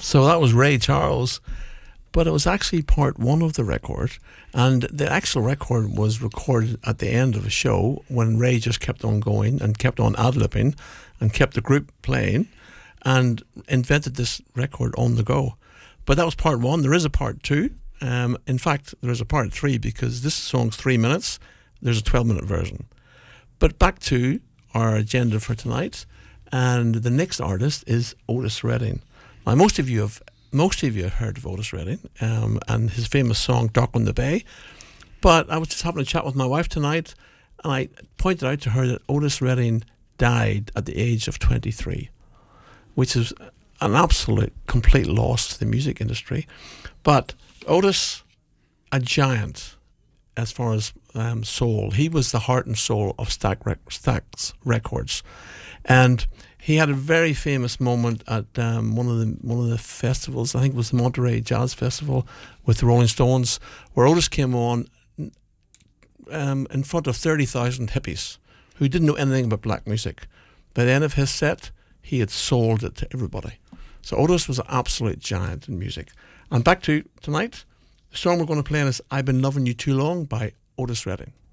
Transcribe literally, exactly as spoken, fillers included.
So that was Ray Charles, but it was actually part one of the record, and the actual record was recorded at the end of a show when Ray just kept on going and kept on ad-libbing and kept the group playing and invented this record on the go. But that was part one. There is a part two. Um, in fact, there is a part three because this song's three minutes. There's a twelve-minute version. But back to our agenda for tonight, and the next artist is Otis Redding. Now, most of you have most of you have heard of Otis Redding um, and his famous song "Dock on the Bay." But I was just having a chat with my wife tonight, and I pointed out to her that Otis Redding died at the age of twenty-three, which is an absolute complete loss to the music industry. But Otis, a giant as far as um, soul. He was the heart and soul of Stax, Rec- Stax Records, and he had a very famous moment at um, one of the one of the festivals. I think it was the Monterey Jazz Festival with the Rolling Stones, where Otis came on um, in front of thirty thousand hippies who didn't know anything about black music. By the end of his set, he had sold it to everybody. So Otis was an absolute giant in music. And back to tonight, the song we're going to play is "I've Been Loving You Too Long" by Otis Redding.